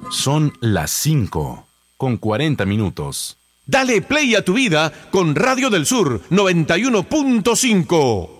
Son las 5:40. Dale play a tu vida con Radio del Sur 91.5.